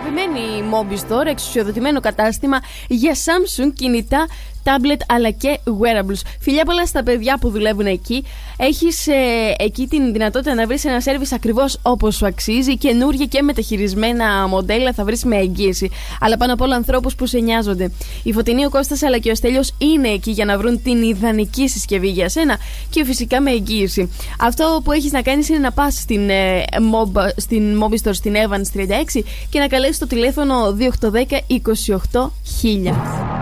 αγαπημένη Mobistore, εξουσιοδοτημένο κατάστημα για Samsung κινητά, tablet αλλά και wearables. Φιλιά πολλά στα παιδιά που δουλεύουν εκεί. Έχεις εκεί την δυνατότητα να βρεις ένα σέρβις ακριβώς όπως σου αξίζει. Καινούργια και μεταχειρισμένα μοντέλα θα βρεις με εγγύηση. Αλλά πάνω απ' όλα ανθρώπους που σε νοιάζονται. Η Φωτεινή, ο Κώστας αλλά και ο Στέλιος είναι εκεί για να βρουν την ιδανική συσκευή για σένα και φυσικά με εγγύηση. Αυτό που έχεις να κάνεις είναι να πας στην Mobistore στην Evans 36 και να καλέσεις το τηλέφωνο 2810 28 1000.